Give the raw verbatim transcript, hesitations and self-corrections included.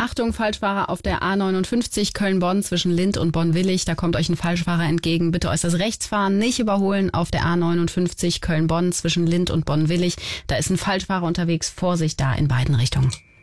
Achtung, Falschfahrer auf der A neunundfünfzig Köln-Bonn zwischen Lindt und Bonn-Willig. Da kommt euch ein Falschfahrer entgegen. Bitte äußerst rechts fahren, nicht überholen auf der A neunundfünfzig Köln-Bonn zwischen Lindt und Bonn-Willig. Da ist ein Falschfahrer unterwegs. Vorsicht da in beiden Richtungen.